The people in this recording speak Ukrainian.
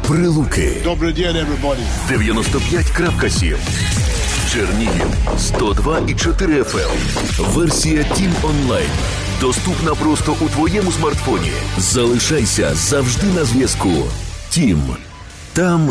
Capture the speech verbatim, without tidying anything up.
Прилуки. Добрий день, everybody. дев'яносто п'ять крапка сім. Чернігів сто два і чотири еф ем. Версія Тім онлайн. Доступна просто у твоєму смартфоні. Залишайся завжди на зв'язку. Тім. Там,